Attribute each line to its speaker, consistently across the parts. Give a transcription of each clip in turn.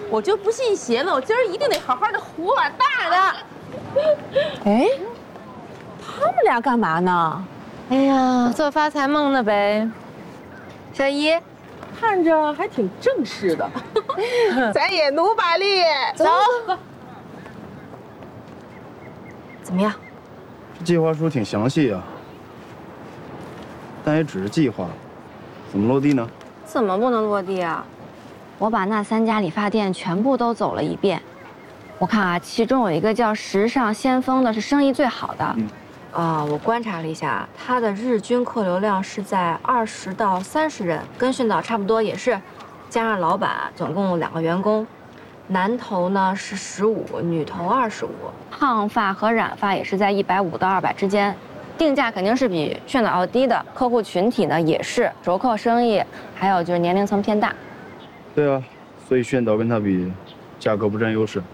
Speaker 1: 我就不信邪了，我今儿一定得好好的胡碗大的。哎，他们俩干嘛呢？
Speaker 2: 哎呀，做发财梦呢呗。小姨，
Speaker 1: 看着还挺正式的。咱也努把力，
Speaker 2: 走。怎么样？
Speaker 3: 这计划书挺详细啊，但也只是计划，怎么落地呢？
Speaker 2: 怎么不能落地啊？
Speaker 4: 我把那3家理发店全部都走了一遍，我看啊，其中有一个叫时尚先锋的，是生意最好的。
Speaker 2: 我观察了一下，它的日均客流量是在20到30人，跟训导差不多，也是，加上老板总共2个员工，男头呢是15，女头25，烫发和染发也是在150到200之间，定价肯定是比训导要低的，客户群体呢也是柔扣生意，还有就是年龄层偏大。
Speaker 3: 对啊，所以炫导跟他比，价格不占优势。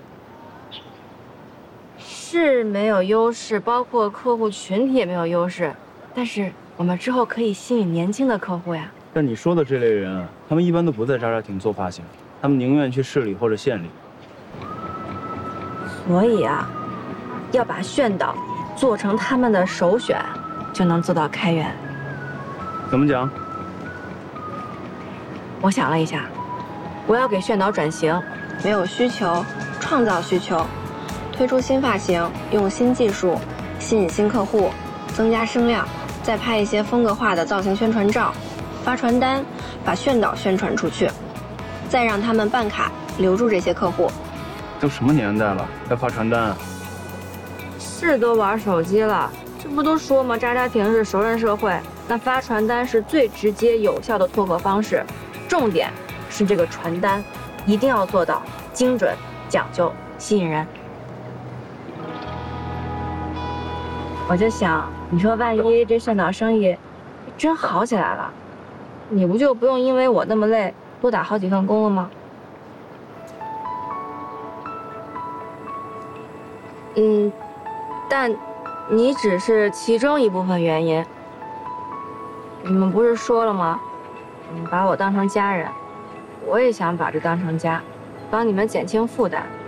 Speaker 2: 是没有优势，包括客户群体也没有优势，但是我们之后可以吸引年轻的客户呀。
Speaker 3: 但你说的这类人啊，他们一般都不在扎扎亭做发型，他们宁愿去市里或者县里。
Speaker 2: 所以啊，要把炫导做成他们的首选，就能做到开源。
Speaker 3: 怎么讲？
Speaker 2: 我想了一下，我要给炫导转型，没有需求，创造需求。推出新发型，用新技术，吸引新客户，增加声量，再拍一些风格化的造型宣传照，发传单，把炫导宣传出去，再让他们办卡留住这些客户。
Speaker 3: 都什么年代了，还发传单啊？
Speaker 2: 是都玩手机了，这不都说吗？扎扎亭是熟人社会，那发传单是最直接有效的拓客方式。重点是这个传单一定要做到精准、讲究、吸引人。我就想，你说万一这炫导生意真好起来了，你不就不用因为我那么累多打好几份工了吗？但你只是其中一部分原因。你们不是说了吗？把我当成家人，我也想把这当成家，帮你们减轻负担。